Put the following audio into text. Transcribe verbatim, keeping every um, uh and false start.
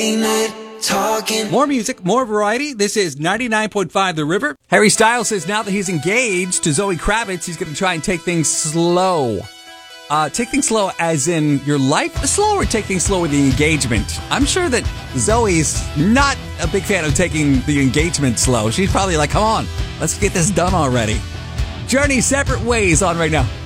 late night talking. More music, more variety. This is ninety-nine point five The River. Harry Styles says now that he's engaged to Zoe Kravitz, he's going to try and take things slow. Uh, take things slow as in your life slow, or take things slow with the engagement? I'm sure that Zoe's not a big fan of taking the engagement slow. She's probably like, come on, let's get this done already. Journey, Separate Ways on right now.